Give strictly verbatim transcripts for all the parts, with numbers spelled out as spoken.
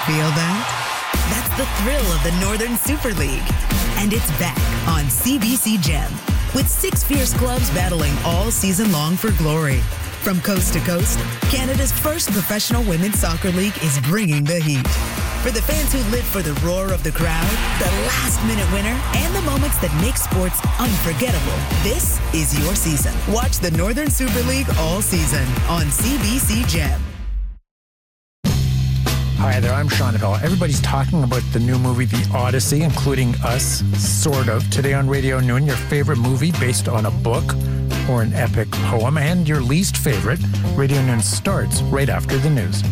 Feel that? That's the thrill of the Northern Super League. And it's back on C B C Gem, with six fierce clubs battling all season long for glory. From coast to coast, Canada's first professional women's soccer league is bringing the heat. For the fans who live for the roar of the crowd, the last-minute winner, and the moments that make sports unforgettable, this is your season. Watch the Northern Super League all season on C B C Gem. Hi there, I'm Sean Abell. Everybody's talking about the new movie, The Odyssey, including us, sort of. Today on Radio Noon, your favorite movie based on a book or an epic poem, and your least favorite. Radio Noon starts right after the news.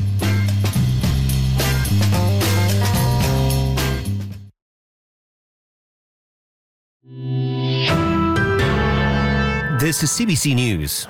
This is C B C News.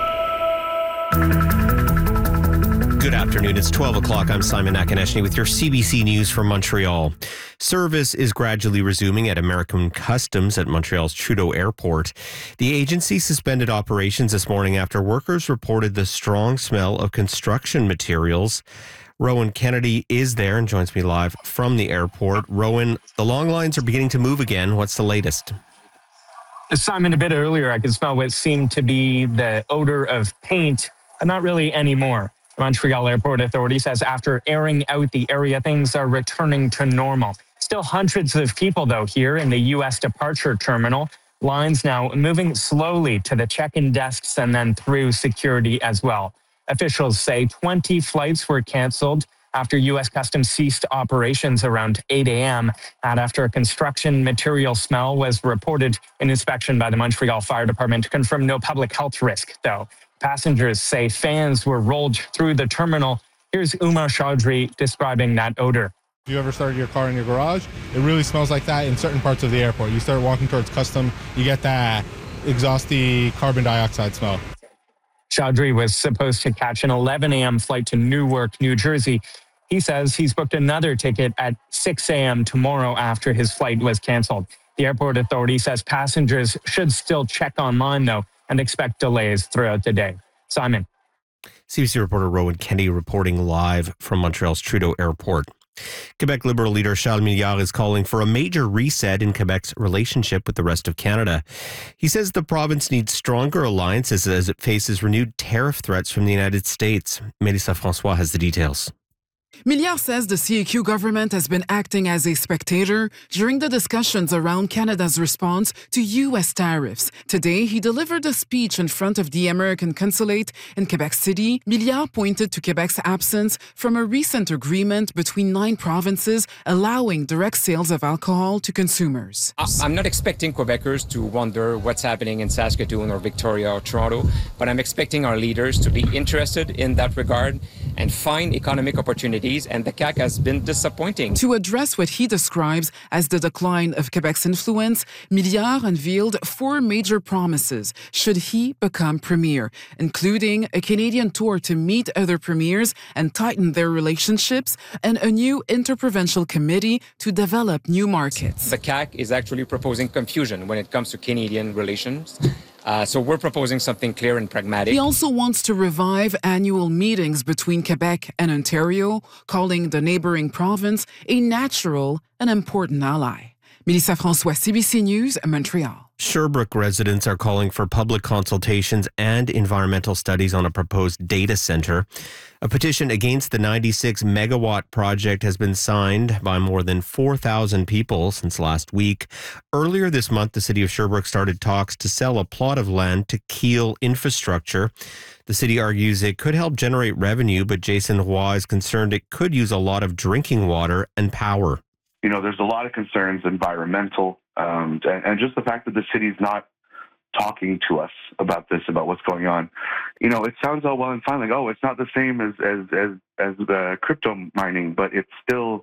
Good afternoon. It's twelve o'clock. I'm Simon Akineshny with your C B C News from Montreal. Service is gradually resuming at American Customs at Montreal's Trudeau Airport. The agency suspended operations this morning after workers reported the strong smell of construction materials. Rowan Kennedy is there and joins me live from the airport. Rowan, the long lines are beginning to move again. What's the latest? Simon, a bit earlier, I could smell what seemed to be the odor of paint, but not really anymore. The Montreal Airport Authority says after airing out the area, things are returning to normal. Still hundreds of people, though, here in the U S departure terminal. Lines now moving slowly to the check-in desks and then through security as well. Officials say twenty flights were canceled after U S Customs ceased operations around eight a.m. and after a construction material smell was reported. An inspection by the Montreal Fire Department confirmed no public health risk, though. Passengers say fans were rolled through the terminal. Here's Umar Chaudhry describing that odor. If you ever started your car in your garage, it really smells like that in certain parts of the airport. You start walking towards Custom, you get that exhausty carbon dioxide smell. Chaudhry was supposed to catch an eleven a.m. flight to Newark, New Jersey. He says he's booked another ticket at six a.m. tomorrow after his flight was canceled. The airport authority says passengers should still check online, though, and expect delays throughout the day. Simon. C B C reporter Rowan Kennedy reporting live from Montreal's Trudeau Airport. Quebec Liberal leader Charles Milliard is calling for a major reset in Quebec's relationship with the rest of Canada. He says the province needs stronger alliances as it faces renewed tariff threats from the United States. Mélissa François has the details. Milliard says the C A Q government has been acting as a spectator during the discussions around Canada's response to U S tariffs. Today, he delivered a speech in front of the American consulate in Quebec City. Milliard pointed to Quebec's absence from a recent agreement between nine provinces allowing direct sales of alcohol to consumers. I'm not expecting Quebecers to wonder what's happening in Saskatoon or Victoria or Toronto, but I'm expecting our leaders to be interested in that regard and find economic opportunities, and the C A Q has been disappointing. To address what he describes as the decline of Quebec's influence, Milliard unveiled four major promises should he become premier, including a Canadian tour to meet other premiers and tighten their relationships, and a new interprovincial committee to develop new markets. The C A Q is actually proposing confusion when it comes to Canadian relations. Uh, so we're proposing something clear and pragmatic. He also wants to revive annual meetings between Quebec and Ontario, calling the neighboring province a natural and important ally. Mélissa François, C B C News, Montreal. Sherbrooke residents are calling for public consultations and environmental studies on a proposed data centre. A petition against the ninety-six megawatt project has been signed by more than four thousand people since last week. Earlier this month, the city of Sherbrooke started talks to sell a plot of land to Keel Infrastructure. The city argues it could help generate revenue, but Jason Roy is concerned it could use a lot of drinking water and power. You know, there's a lot of concerns, environmental, um, and, and just the fact that the city's not talking to us about this, about what's going on. You know, it sounds all well and fine, like, oh, it's not the same as as as, as the crypto mining, but it's still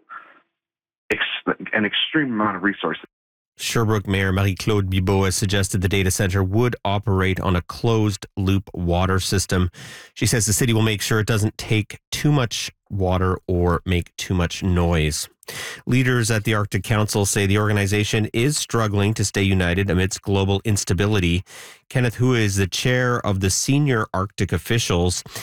ex- an extreme amount of resources. Sherbrooke Mayor Marie-Claude Bibeau has suggested the data centre would operate on a closed-loop water system. She says the city will make sure it doesn't take too much water or make too much noise. Leaders at the Arctic Council say the organization is struggling to stay united amidst global instability. Kenneth Hu is the chair of the senior Arctic officials.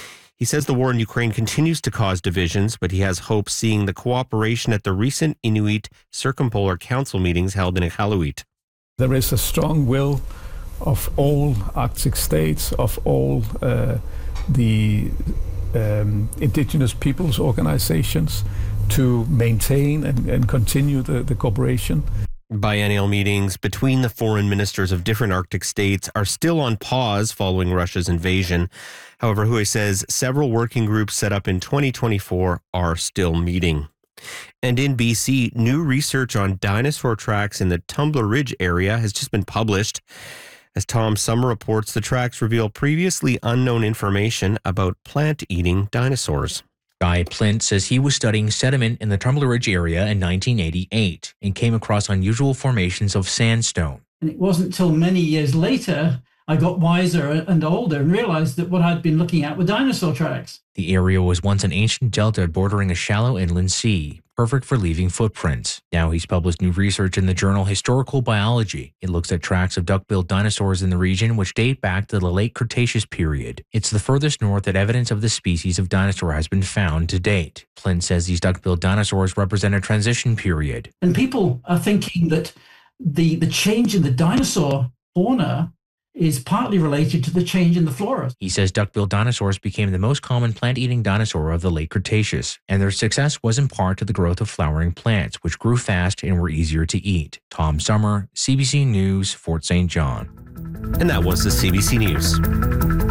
He says the war in Ukraine continues to cause divisions, but he has hope seeing the cooperation at the recent Inuit Circumpolar Council meetings held in Iqaluit. There is a strong will of all Arctic states, of all uh, the um, indigenous peoples organizations to maintain and, and continue the, the cooperation. Biennial meetings between the foreign ministers of different Arctic states are still on pause following Russia's invasion. However, Hui says several working groups set up in twenty twenty-four are still meeting. And in B C, new research on dinosaur tracks in the Tumbler Ridge area has just been published. As Tom Summer reports, the tracks reveal previously unknown information about plant-eating dinosaurs. Guy Plint says he was studying sediment in the Tumbler Ridge area in nineteen eighty-eight and came across unusual formations of sandstone. And it wasn't until many years later I got wiser and older and realized that what I'd been looking at were dinosaur tracks. The area was once an ancient delta bordering a shallow inland sea, perfect for leaving footprints. Now he's published new research in the journal Historical Biology. It looks at tracks of duck-billed dinosaurs in the region which date back to the late Cretaceous period. It's the furthest north that evidence of this species of dinosaur has been found to date. Plint says these duck-billed dinosaurs represent a transition period. And people are thinking that the, the change in the dinosaur fauna is partly related to the change in the flora. He says duck-billed dinosaurs became the most common plant-eating dinosaur of the late Cretaceous, and their success was in part to the growth of flowering plants, which grew fast and were easier to eat. Tom Summer, C B C News, Fort Saint John. And that was the C B C News.